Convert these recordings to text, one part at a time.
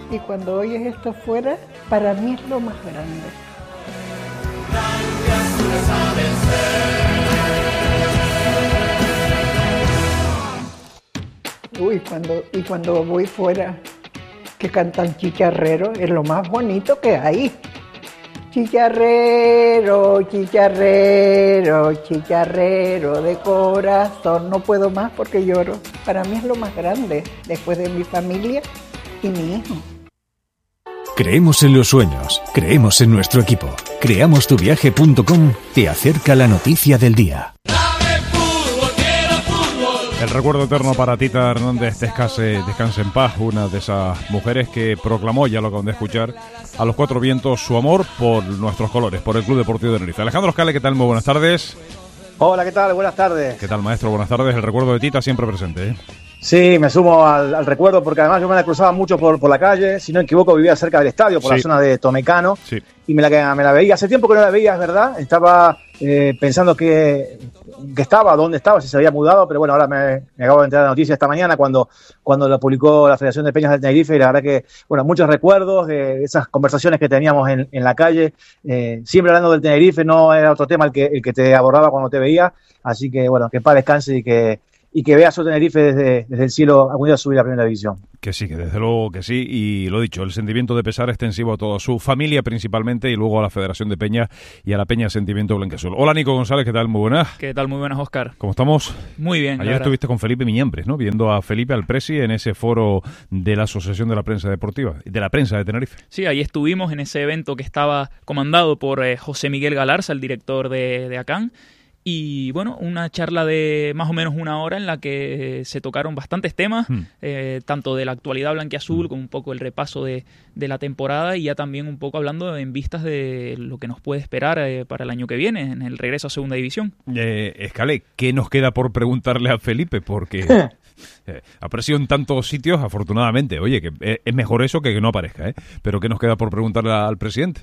y cuando oyes esto fuera, para mí es lo más grande. Cuando voy fuera, que cantan chicharrero, es lo más bonito que hay. Chicharrero, chicharrero, chicharrero de corazón. No puedo más porque lloro. Para mí es lo más grande, después de mi familia y mi hijo. Creemos en los sueños, creemos en nuestro equipo. Creamostuviaje.com te acerca la noticia del día. El recuerdo eterno para Tita Hernández, descanse en paz, una de esas mujeres que proclamó, ya lo acaban de escuchar, a los cuatro vientos su amor por nuestros colores, por el Club Deportivo de Tenerife. Alejandro Scale, ¿qué tal? Muy buenas tardes. Hola, ¿qué tal? Buenas tardes. ¿Qué tal, maestro? Buenas tardes. El recuerdo de Tita siempre presente, ¿eh? Sí, me sumo al recuerdo porque además yo me la cruzaba mucho por la calle, si no me equivoco vivía cerca del estadio, por la zona de Tomecano, y me la veía, hace tiempo que no la veía, es verdad, estaba pensando dónde estaba, si se había mudado, pero bueno, ahora me acabo de enterar de la noticia esta mañana cuando lo publicó la Federación de Peñas del Tenerife, y la verdad que, bueno, muchos recuerdos de esas conversaciones que teníamos en la calle, siempre hablando del Tenerife, no era otro tema el que te abordaba cuando te veía, así que bueno, que paz descanse y que vea su Tenerife desde el cielo algún día subir a la primera división. Que sí, que desde luego que sí, y lo dicho, el sentimiento de pesar extensivo a toda su familia principalmente y luego a la Federación de Peña y a la Peña Sentimiento Blanquiazul. Hola Nico González, ¿qué tal? Muy buenas. ¿Qué tal? Muy buenas, Óscar. ¿Cómo estamos? Muy bien. Ayer estuviste con Felipe Miñambres, ¿no? Viendo a Felipe, al presi, en ese foro de la Asociación de la Prensa Deportiva, de la prensa de Tenerife. Sí, ahí estuvimos en ese evento que estaba comandado por José Miguel Galarza, el director de ACAN. Y bueno, una charla de más o menos una hora en la que se tocaron bastantes temas, tanto de la actualidad blanquiazul como un poco el repaso de la temporada y ya también un poco hablando en vistas de lo que nos puede esperar para el año que viene, en el regreso a Segunda División. Escale, ¿qué nos queda por preguntarle a Felipe? Porque apareció en tantos sitios, afortunadamente. Oye, que es mejor eso que no aparezca, ¿eh? Pero ¿qué nos queda por preguntarle al presidente?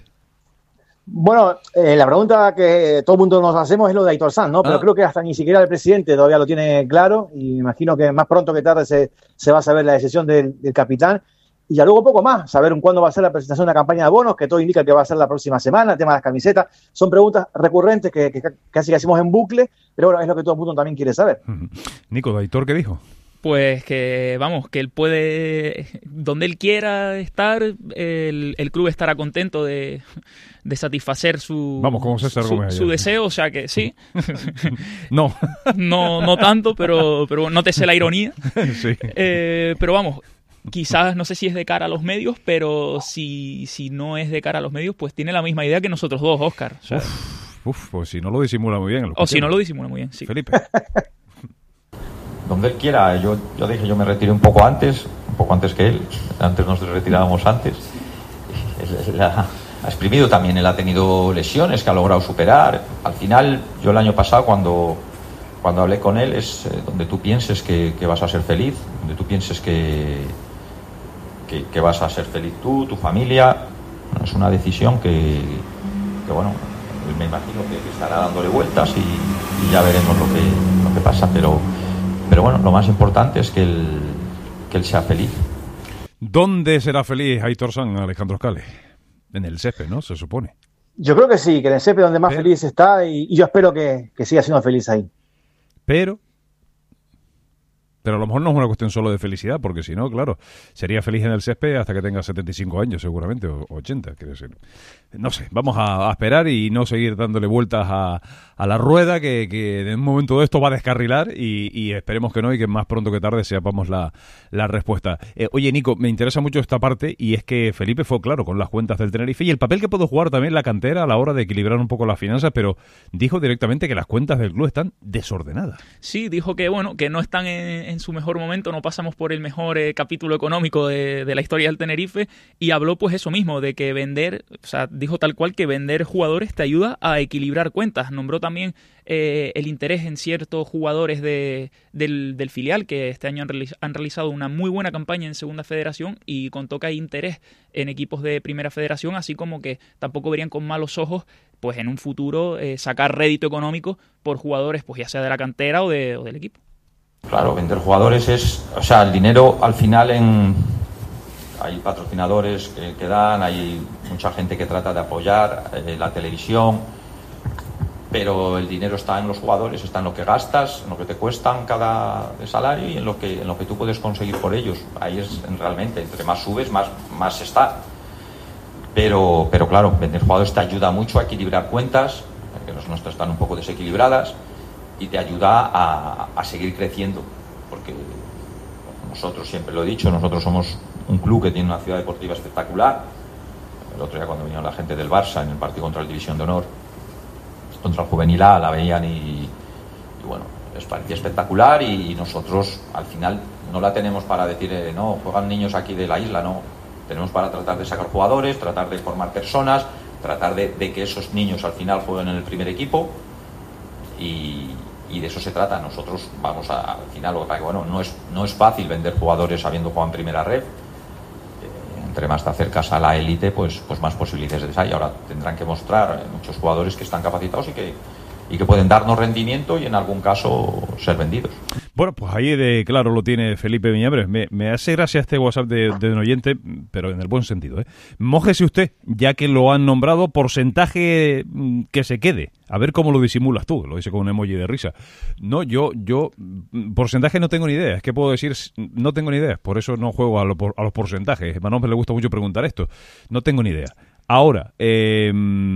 Bueno, la pregunta que todo el mundo nos hacemos es lo de Aitor Sanz, ¿no? Pero creo que hasta ni siquiera el presidente todavía lo tiene claro y me imagino que más pronto que tarde se va a saber la decisión del capitán y ya luego poco más, saber cuándo va a ser la presentación de la campaña de abonos, que todo indica que va a ser la próxima semana, el tema de las camisetas. Son preguntas recurrentes que casi que hacemos en bucle, pero bueno, es lo que todo el mundo también quiere saber. Nico, ¿de Aitor qué dijo? Pues que él puede, donde él quiera estar, el club estará contento de satisfacer su deseo, o sea que sí. No tanto, pero no te sé la ironía. Sí. Pero vamos, quizás no sé si es de cara a los medios, pero si no es de cara a los medios, pues tiene la misma idea que nosotros dos, Óscar. O sea, pues si no lo disimula muy bien. Si no lo disimula muy bien, sí. Felipe. Donde él quiera, yo dije, yo me retiré un poco antes que él, antes nos retirábamos antes. Él ha exprimido también, él ha tenido lesiones que ha logrado superar. Al final, yo el año pasado cuando hablé con él es donde tú pienses que vas a ser feliz, donde tú pienses que vas a ser feliz tú, tu familia. Bueno, es una decisión que bueno, me imagino que estará dándole vueltas y ya veremos lo que pasa, pero bueno, lo más importante es que él sea feliz. ¿Dónde será feliz Aitor Sanz, Alejandro Scale? En el césped, ¿no? Se supone. Yo creo que sí, que en el césped donde más feliz está y yo espero que siga siendo feliz ahí. Pero a lo mejor no es una cuestión solo de felicidad, porque si no, claro, sería feliz en el césped hasta que tenga 75 años seguramente, o 80, quiero decir. No sé, vamos a esperar y no seguir dándole vueltas a la rueda que en un momento de esto va a descarrilar y esperemos que no y que más pronto que tarde sepamos la respuesta. Oye, Nico, me interesa mucho esta parte y es que Felipe fue claro con las cuentas del Tenerife y el papel que puede jugar también la cantera a la hora de equilibrar un poco las finanzas, pero dijo directamente que las cuentas del club están desordenadas. Sí, dijo que bueno, que no están en su mejor momento, no pasamos por el mejor capítulo económico de la historia del Tenerife y habló pues eso mismo, de que vender, o sea, dijo tal cual que vender jugadores te ayuda a equilibrar cuentas. Nombró también el interés en ciertos jugadores del filial que este año han realizado una muy buena campaña en Segunda Federación y contó que hay interés en equipos de Primera Federación, así como que tampoco verían con malos ojos pues en un futuro sacar rédito económico por jugadores pues ya sea de la cantera o del equipo. Claro, vender jugadores el dinero al final hay patrocinadores que dan, hay mucha gente que trata de apoyar, la televisión, pero el dinero está en los jugadores, está en lo que gastas, en lo que te cuestan cada salario y en lo que tú puedes conseguir por ellos. Ahí es realmente, entre más subes, más está. Pero claro, vender jugadores te ayuda mucho a equilibrar cuentas, que las nuestras están un poco desequilibradas, y te ayuda a seguir creciendo, porque nosotros, siempre lo he dicho, nosotros somos un club que tiene una ciudad deportiva espectacular. El otro día, cuando vino la gente del Barça en el partido contra el División de Honor, contra el Juvenil A, la veían y bueno, les parecía espectacular, y nosotros al final no la tenemos para decir no, juegan niños aquí de la isla, no, tenemos para tratar de sacar jugadores, tratar de formar personas, tratar de que esos niños al final jueguen en el primer equipo, y de eso se trata. Nosotros vamos al final, lo que pasa que bueno, no es fácil vender jugadores habiendo jugado en primera red. Entre más te acercas a la élite, pues más posibilidades hay. Ahora tendrán que mostrar muchos jugadores que están capacitados y que pueden darnos rendimiento y en algún caso ser vendidos. Bueno, pues ahí de claro lo tiene Felipe Viñabres. Me hace gracia este WhatsApp de un oyente, pero en el buen sentido, ¿eh? Mójese usted, ya que lo han nombrado, porcentaje que se quede. A ver cómo lo disimulas tú. Lo dice con un emoji de risa. No, yo porcentaje no tengo ni idea. Es que puedo decir, no tengo ni idea. Por eso no juego a los porcentajes. A Manón le gusta mucho preguntar esto. No tengo ni idea. Ahora, yo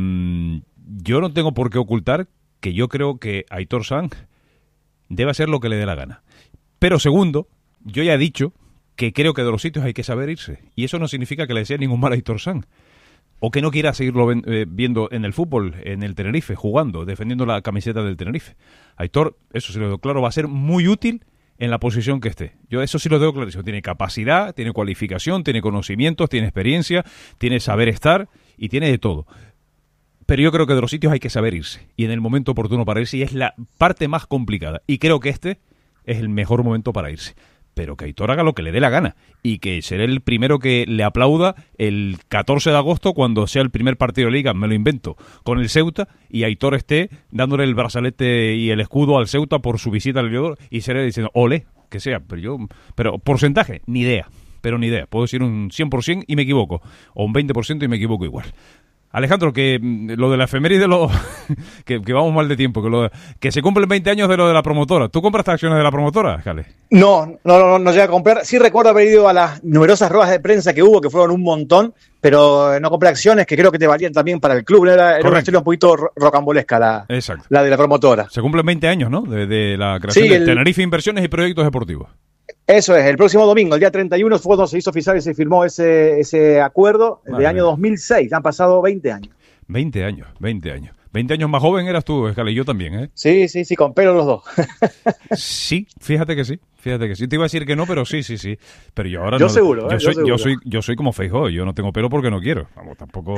no tengo por qué ocultar que yo creo que Aitor Sanz debe hacer lo que le dé la gana. Pero segundo, yo ya he dicho que creo que de los sitios hay que saber irse. Y eso no significa que le desee ningún mal a Aitor Sanz. O que no quiera seguirlo viendo en el fútbol, en el Tenerife, jugando, defendiendo la camiseta del Tenerife. Aitor, eso sí lo veo claro, va a ser muy útil en la posición que esté. Yo eso sí lo veo clarísimo. Tiene capacidad, tiene cualificación, tiene conocimientos, tiene experiencia, tiene saber estar y tiene de todo. Pero yo creo que de los sitios hay que saber irse. Y en el momento oportuno para irse, y es la parte más complicada. Y creo que este es el mejor momento para irse. Pero que Aitor haga lo que le dé la gana. Y que seré el primero que le aplauda el 14 de agosto, cuando sea el primer partido de Liga, me lo invento, con el Ceuta, y Aitor esté dándole el brazalete y el escudo al Ceuta por su visita al Liodoro, y seré diciendo, ole, que sea. Pero porcentaje, ni idea. Pero ni idea. Puedo decir un 100% y me equivoco. O un 20% y me equivoco igual. Alejandro, que lo de la efeméride, que vamos mal de tiempo, que se cumplen 20 años de lo de la promotora. ¿Tú compraste acciones de la promotora, Jale? No llegué a comprar. Sí recuerdo haber ido a las numerosas ruedas de prensa que hubo, que fueron un montón, pero no compré acciones que creo que te valían también para el club. Era una historia un poquito rocambolesca la de la promotora. Se cumplen 20 años, ¿no? De la creación de Tenerife Inversiones y Proyectos Deportivos. Eso es, el próximo domingo, el día 31, fue cuando se hizo oficial y se firmó ese acuerdo del año 2006. Han pasado 20 años. 20 años. 20 años más joven eras tú, Escala, y yo también, ¿eh? Sí, con pelo los dos. Sí, fíjate que sí. Te iba a decir que no, pero sí. Pero yo ahora yo no. Seguro, yo soy como Feijóo, yo no tengo pelo porque no quiero. Vamos, tampoco.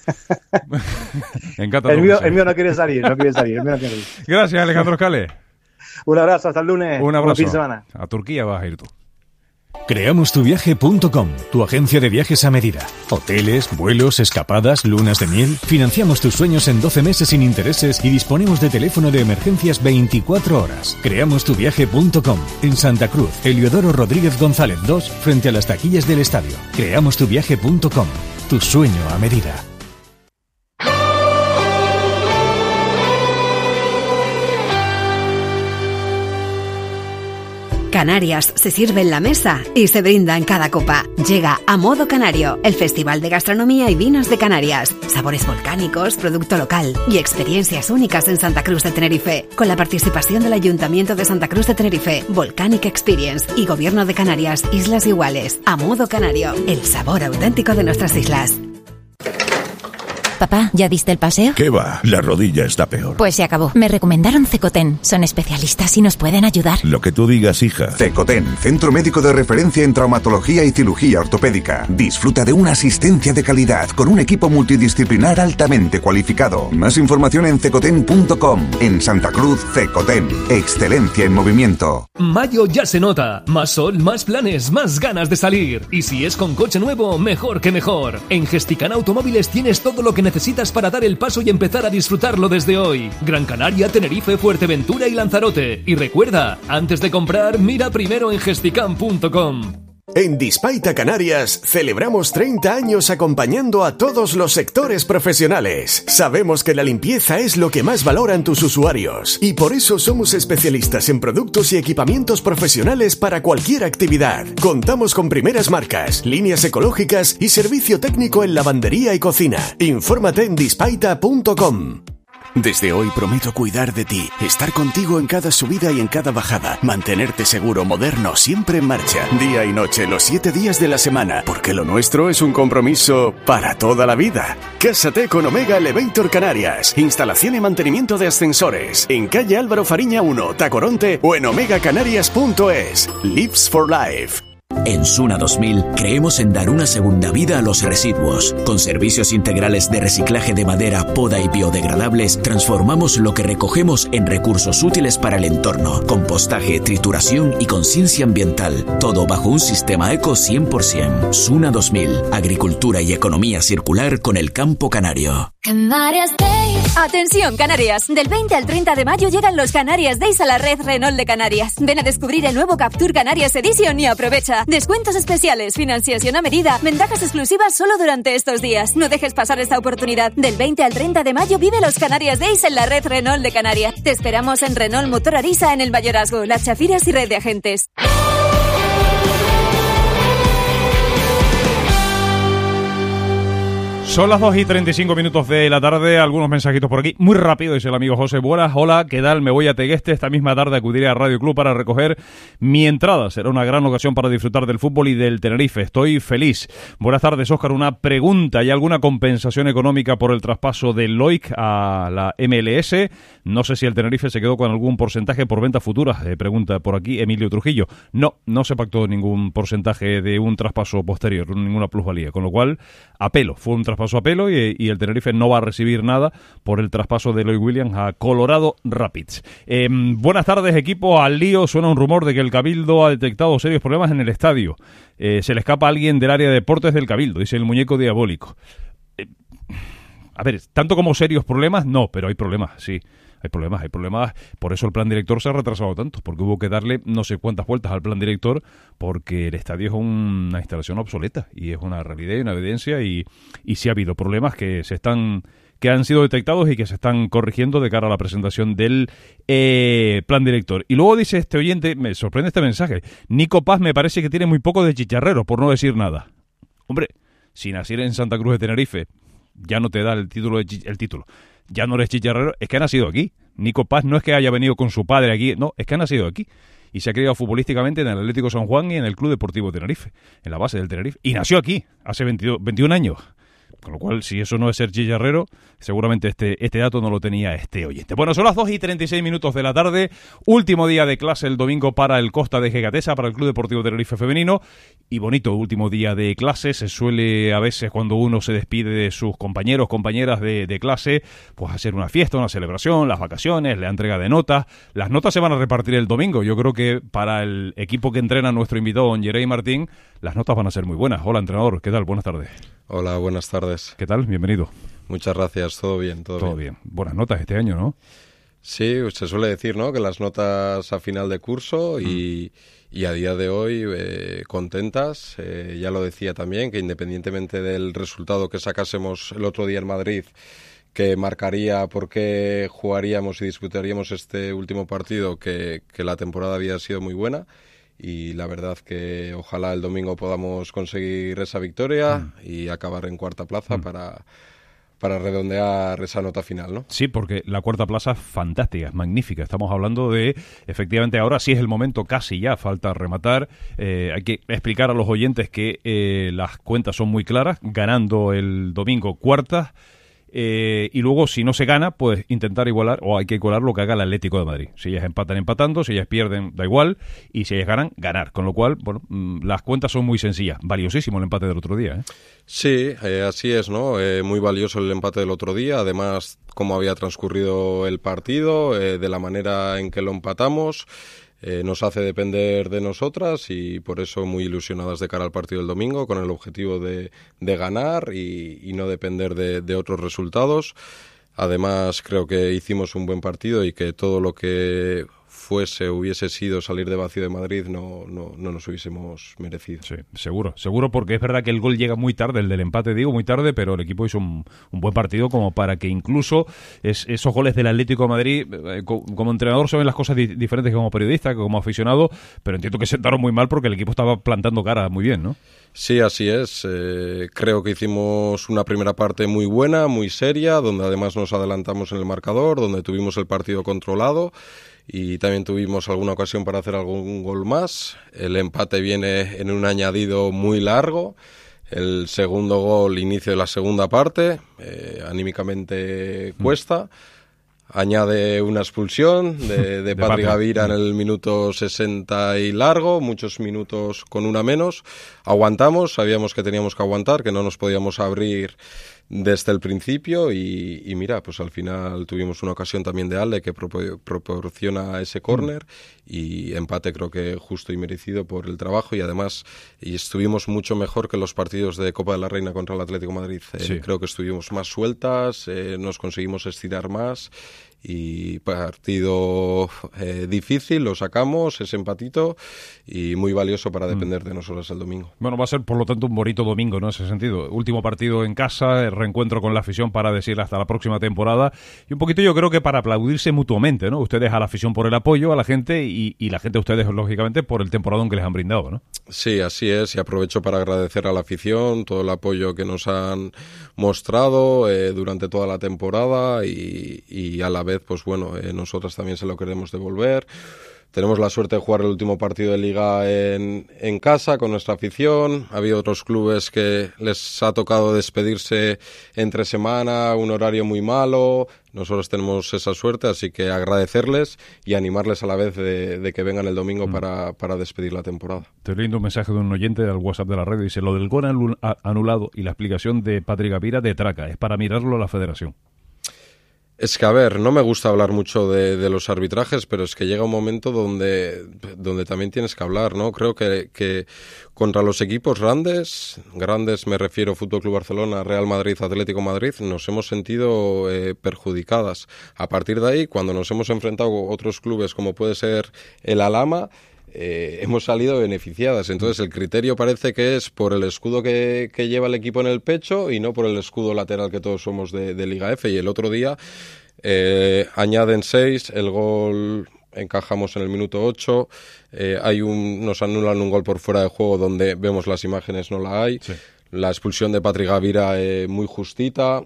Me encanta. El mío no quiere salir. Gracias, Alejandro Escale. Un abrazo, hasta el lunes. Un abrazo. Buen fin de semana. A Turquía vas a ir tú. Creamostuviaje.com, tu agencia de viajes a medida. Hoteles, vuelos, escapadas, lunas de miel. Financiamos tus sueños en 12 meses sin intereses y disponemos de teléfono de emergencias 24 horas. Creamostuviaje.com, en Santa Cruz, Heliodoro Rodríguez González 2, frente a las taquillas del estadio. Creamostuviaje.com, tu sueño a medida. Canarias se sirve en la mesa y se brinda en cada copa. Llega A Modo Canario, el festival de gastronomía y vinos de Canarias. Sabores volcánicos, producto local y experiencias únicas en Santa Cruz de Tenerife. Con la participación del Ayuntamiento de Santa Cruz de Tenerife, Volcanic Experience y Gobierno de Canarias, Islas Iguales. A Modo Canario, el sabor auténtico de nuestras islas. Papá, ¿ya diste el paseo? ¿Qué va? La rodilla está peor. Pues se acabó. Me recomendaron Cecoten. Son especialistas y nos pueden ayudar. Lo que tú digas, hija. Cecoten, centro médico de referencia en traumatología y cirugía ortopédica. Disfruta de una asistencia de calidad con un equipo multidisciplinar altamente cualificado. Más información en cecoten.com. En Santa Cruz, Cecoten. Excelencia en movimiento. Mayo ya se nota. Más sol, más planes, más ganas de salir. Y si es con coche nuevo, mejor que mejor. En Gesticán Automóviles tienes todo lo que necesitas para dar el paso y empezar a disfrutarlo desde hoy. Gran Canaria, Tenerife, Fuerteventura y Lanzarote. Y recuerda, antes de comprar, mira primero en gesticán.com. En Dispaita Canarias celebramos 30 años acompañando a todos los sectores profesionales. Sabemos que la limpieza es lo que más valoran tus usuarios y por eso somos especialistas en productos y equipamientos profesionales para cualquier actividad. Contamos con primeras marcas, líneas ecológicas y servicio técnico en lavandería y cocina. Infórmate en dispaita.com. Desde hoy prometo cuidar de ti, estar contigo en cada subida y en cada bajada, mantenerte seguro, moderno, siempre en marcha, día y noche, los 7 días de la semana, porque lo nuestro es un compromiso para toda la vida. Cásate con Omega Elevator Canarias, instalación y mantenimiento de ascensores, en calle Álvaro Fariña 1, Tacoronte o en omegacanarias.es. Lives for Life. En Suna 2000 creemos en dar una segunda vida a los residuos. Con servicios integrales de reciclaje de madera, poda y biodegradables, transformamos lo que recogemos en recursos útiles para el entorno. Compostaje, trituración y conciencia ambiental. Todo bajo un sistema eco 100%. Suna 2000. Agricultura y economía circular con el campo canario. Canarias Days. Atención, Canarias. Del 20 al 30 de mayo llegan los Canarias Days a la red Renault de Canarias. Ven a descubrir el nuevo Captur Canarias Edition y aprovecha. Descuentos especiales, financiación a medida, ventajas exclusivas solo durante estos días. No dejes pasar esta oportunidad. Del 20 al 30 de mayo vive los Canarias Days en la red Renault de Canarias. Te esperamos en Renault Motor Arisa en el Mayorazgo, Las Chafiras y red de agentes. Son las 2:35 de la tarde, algunos mensajitos por aquí, muy rápido, dice el amigo José. Buenas, hola, ¿qué tal? Me voy a Tegueste, esta misma tarde acudiré a Radio Club para recoger mi entrada. Será una gran ocasión para disfrutar del fútbol y del Tenerife, estoy feliz. Buenas tardes, Óscar, una pregunta, ¿hay alguna compensación económica por el traspaso del Loic a la MLS? No sé si el Tenerife se quedó con algún porcentaje por ventas futuras, pregunta por aquí Emilio Trujillo. No se pactó ningún porcentaje de un traspaso posterior, ninguna plusvalía, con lo cual, apelo, fue un traspaso a pelo y el Tenerife no va a recibir nada por el traspaso de Lloyd Williams a Colorado Rapids. Buenas tardes, equipo. Al lío suena un rumor de que el Cabildo ha detectado serios problemas en el estadio. Se le escapa a alguien del área de deportes del Cabildo, dice el muñeco diabólico. A ver, tanto como serios problemas, no, pero hay problemas, sí. Hay problemas, por eso el plan director se ha retrasado tanto, porque hubo que darle no sé cuántas vueltas al plan director, porque el estadio es una instalación obsoleta, y es una realidad y una evidencia, y sí ha habido problemas que han sido detectados y que se están corrigiendo de cara a la presentación del plan director. Y luego dice este oyente, me sorprende este mensaje, Nico Paz me parece que tiene muy poco de chicharrero, por no decir nada. Hombre, si naciera en Santa Cruz de Tenerife, ya no te da el título, ya no eres chicharrero, es que ha nacido aquí. Nico Paz no es que haya venido con su padre aquí, no, es que ha nacido aquí. Y se ha criado futbolísticamente en el Atlético San Juan y en el Club Deportivo Tenerife, en la base del Tenerife. Y nació aquí, hace 21 años. Con lo cual, si eso no es ser chicharrero, seguramente este dato no lo tenía este oyente. Bueno, son las 2:36 de la tarde, último día de clase el domingo para el Costa de Gegatesa, para el Club Deportivo Tenerife Femenino, y bonito último día de clase. Se suele a veces, cuando uno se despide de sus compañeros, compañeras de clase, pues hacer una fiesta, una celebración, las vacaciones, la entrega de notas. Las notas se van a repartir el domingo. Yo creo que para el equipo que entrena nuestro invitado, don Jerey Martín, las notas van a ser muy buenas. Hola, entrenador, ¿qué tal? Buenas tardes. Hola, buenas tardes. ¿Qué tal? Bienvenido. Muchas gracias, todo bien, todo bien. Buenas notas este año, ¿no? Sí, se suele decir, ¿no?, que las notas a final de curso y a día de hoy contentas. Ya lo decía también, que independientemente del resultado que sacásemos el otro día en Madrid, que marcaría por qué jugaríamos y disputaríamos este último partido, que la temporada había sido muy buena. Y la verdad que ojalá el domingo podamos conseguir esa victoria y acabar en cuarta plaza para redondear esa nota final, ¿no? Sí, porque la cuarta plaza es fantástica, es magnífica. Estamos hablando de, efectivamente, ahora sí es el momento, casi ya falta rematar. Hay que explicar a los oyentes que las cuentas son muy claras, ganando el domingo cuartas. Y luego, si no se gana, pues intentar igualar, o hay que igualar lo que haga el Atlético de Madrid. Si ellas empatan, empatando, si ellas pierden, da igual, y si ellas ganan, ganar. Con lo cual, bueno, las cuentas son muy sencillas. Valiosísimo el empate del otro día, ¿eh? Sí, así es, ¿no? Muy valioso el empate del otro día, además, cómo había transcurrido el partido, de la manera en que lo empatamos. Nos hace depender de nosotras y por eso muy ilusionadas de cara al partido del domingo, con el objetivo de ganar y no depender de otros resultados. Además, creo que hicimos un buen partido y que todo lo que hubiese sido salir de vacío de Madrid, no nos hubiésemos merecido. Sí, seguro, porque es verdad que el gol llega muy tarde, el del empate digo, muy tarde, pero el equipo hizo un buen partido como para que incluso esos goles del Atlético de Madrid, como entrenador se ven las cosas diferentes que como periodista, que como aficionado, pero entiendo que sentaron muy mal porque el equipo estaba plantando cara muy bien, ¿no? Sí, así es. Creo que hicimos una primera parte muy buena, muy seria, donde además nos adelantamos en el marcador, donde tuvimos el partido controlado y también tuvimos alguna ocasión para hacer algún gol más. El empate viene en un añadido muy largo. El segundo gol, inicio de la segunda parte, anímicamente cuesta. Añade una expulsión de Patri Gavira en el minuto 60 y largo, muchos minutos con una menos. Aguantamos, sabíamos que teníamos que aguantar, que no nos podíamos abrir desde el principio y mira, pues al final tuvimos una ocasión también de Ale que proporciona ese córner y empate creo que justo y merecido por el trabajo y además estuvimos mucho mejor que los partidos de Copa de la Reina contra el Atlético de Madrid. Sí. Creo que estuvimos más sueltas, nos conseguimos estirar más y partido difícil, lo sacamos, ese empatito y muy valioso para depender de nosotros el domingo. Bueno, va a ser por lo tanto un bonito domingo, ¿no? En ese sentido. Último partido en casa, reencuentro con la afición para decirle hasta la próxima temporada y un poquito yo creo que para aplaudirse mutuamente, ¿no? Ustedes a la afición por el apoyo a la gente y la gente a ustedes, lógicamente, por el temporadón que les han brindado, ¿no? Sí, así es, y aprovecho para agradecer a la afición todo el apoyo que nos han mostrado durante toda la temporada y a la vez, pues bueno, nosotras también se lo queremos devolver. Tenemos la suerte de jugar el último partido de Liga en casa con nuestra afición. Ha habido otros clubes que les ha tocado despedirse entre semana, un horario muy malo. Nosotros tenemos esa suerte, así que agradecerles y animarles a la vez de que vengan el domingo para despedir la temporada. Te he leído un mensaje de un oyente al WhatsApp de la radio. Dice, lo del gol anulado y la explicación de Patri Gavira de traca. Es para mirarlo a la federación. Es que, a ver, no me gusta hablar mucho de los arbitrajes, pero es que llega un momento donde también tienes que hablar, ¿no? Creo que contra los equipos grandes me refiero Fútbol Club Barcelona, Real Madrid, Atlético Madrid, nos hemos sentido perjudicadas. A partir de ahí, cuando nos hemos enfrentado a otros clubes como puede ser el Alhama, hemos salido beneficiadas. Entonces el criterio parece que es por el escudo que lleva el equipo en el pecho y no por el escudo lateral que todos somos de Liga F. Y el otro día añaden 6, el gol encajamos en el minuto 8, nos anulan un gol por fuera de juego donde vemos las imágenes, no la hay. Sí. La expulsión de Patri Gavira muy justita.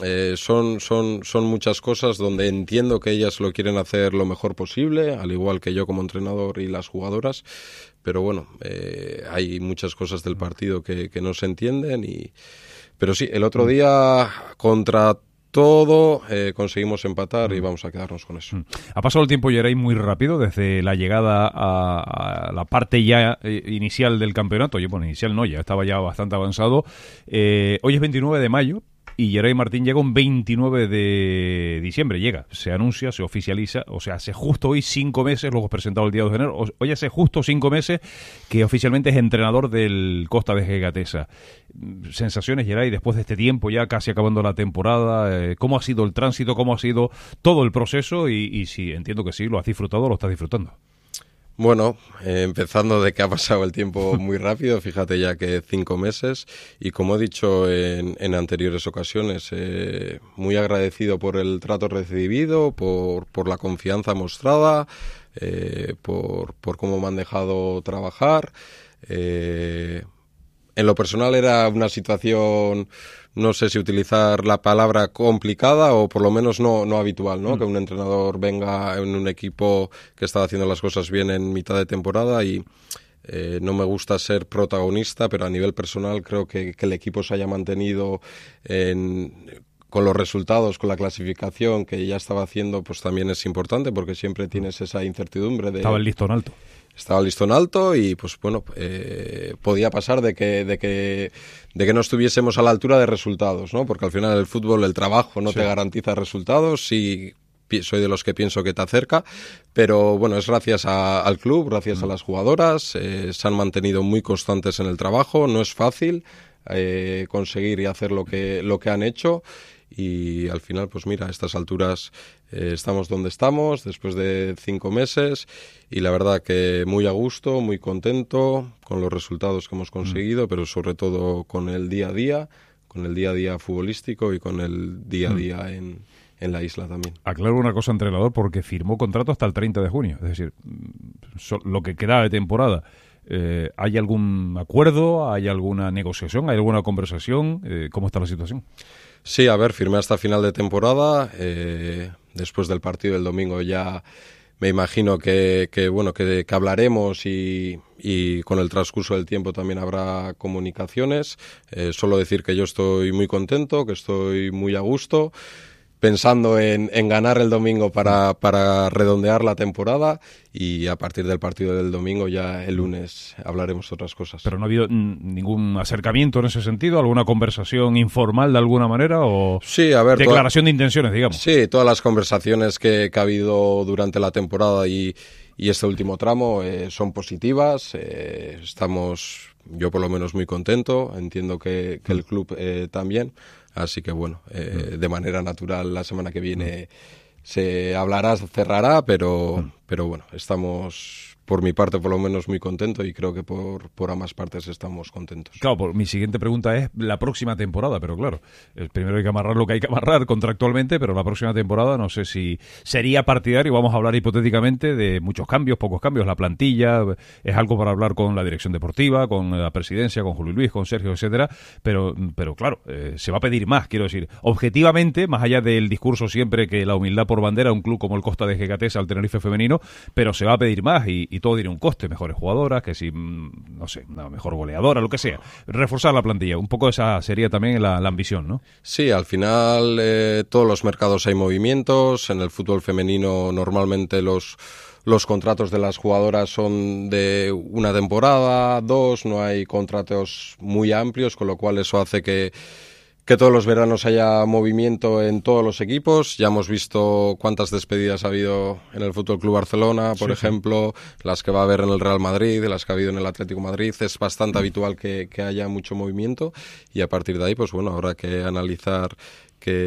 Son muchas cosas donde entiendo que ellas lo quieren hacer lo mejor posible, al igual que yo como entrenador y las jugadoras, pero bueno, hay muchas cosas del partido que no se entienden pero sí, el otro día contra todo conseguimos empatar y vamos a quedarnos con eso. Ha pasado el tiempo, Yeray, muy rápido desde la llegada a la parte ya inicial del campeonato. Bueno, inicial no, ya estaba ya bastante avanzado. Hoy es 29 de mayo. Y Yeray Martín llega un 29 de diciembre, se anuncia, se oficializa, o sea, hace justo hoy 5 meses, luego es presentado el día 2 de enero, hoy hace justo 5 meses que oficialmente es entrenador del Costa de Gatesa. Sensaciones, Yeray, después de este tiempo ya casi acabando la temporada, ¿cómo ha sido el tránsito, cómo ha sido todo el proceso? Y si entiendo que sí, ¿lo has disfrutado o lo estás disfrutando? Bueno, empezando de que ha pasado el tiempo muy rápido, fíjate ya que 5 meses y como he dicho en anteriores ocasiones, muy agradecido por el trato recibido, por la confianza mostrada, por cómo me han dejado trabajar. En lo personal era una situación, no sé si utilizar la palabra complicada o por lo menos no habitual, ¿no? Que un entrenador venga en un equipo que está haciendo las cosas bien en mitad de temporada y no me gusta ser protagonista, pero a nivel personal creo que el equipo se haya mantenido con los resultados, con la clasificación que ya estaba haciendo, pues también es importante porque siempre tienes esa incertidumbre de... Estaba el listón alto. Estaba el listón alto y pues bueno, podía pasar de que no estuviésemos a la altura de resultados, ¿no? Porque al final el fútbol, el trabajo no te garantiza resultados, sí, soy de los que pienso que te acerca, pero bueno, es gracias al club, gracias a las jugadoras, se han mantenido muy constantes en el trabajo, no es fácil conseguir y hacer lo que han hecho. y al final, pues mira, a estas alturas estamos donde estamos, después de 5 meses, y la verdad que muy a gusto, muy contento con los resultados que hemos conseguido, pero sobre todo con el día a día futbolístico y con el día a día en la isla también. Aclaro una cosa, entrenador, porque firmó contrato hasta el 30 de junio, es decir, lo que queda de temporada. ¿Hay algún acuerdo? ¿Hay alguna negociación? ¿Hay alguna conversación? ¿Cómo está la situación? Sí, a ver, firmé hasta final de temporada. Después del partido del domingo ya me imagino que hablaremos y con el transcurso del tiempo también habrá comunicaciones. Solo decir que yo estoy muy contento, que estoy muy a gusto, pensando en ganar el domingo para redondear la temporada, y a partir del partido del domingo ya el lunes hablaremos de otras cosas. ¿Pero no ha habido ningún acercamiento en ese sentido? ¿Alguna conversación informal de alguna manera? ¿O sí, a ver, declaración de intenciones, digamos? Sí, todas las conversaciones que ha habido durante la temporada y este último tramo son positivas. Yo por lo menos muy contento, entiendo que el club también. Así que bueno, de manera natural la semana que viene se hablará, se cerrará, pero bueno, estamos, por mi parte por lo menos, muy contentos, y creo que por ambas partes estamos contentos. Claro, mi siguiente pregunta es la próxima temporada, pero claro, primero hay que amarrar lo que hay que amarrar contractualmente, pero la próxima temporada no sé si sería partidario. Vamos a hablar hipotéticamente de muchos cambios, pocos cambios, la plantilla, es algo para hablar con la dirección deportiva, con la presidencia, con Julio Luis, con Sergio, etcétera, pero claro, se va a pedir más, quiero decir, objetivamente, más allá del discurso siempre que la humildad por bandera, un club como el Costa de Gecatesa, al Tenerife femenino, pero se va a pedir más y todo tiene un coste, mejores jugadoras, que si, no sé, una mejor goleadora, lo que sea, reforzar la plantilla, un poco esa sería también la ambición, ¿no? Sí, al final todos los mercados hay movimientos, en el fútbol femenino normalmente los contratos de las jugadoras son de una temporada, 2, no hay contratos muy amplios, con lo cual eso hace que todos los veranos haya movimiento en todos los equipos. Ya hemos visto cuántas despedidas ha habido en el Fútbol Club Barcelona, por ejemplo, las que va a haber en el Real Madrid, las que ha habido en el Atlético de Madrid. Es bastante habitual que haya mucho movimiento, y a partir de ahí, pues bueno, habrá que analizar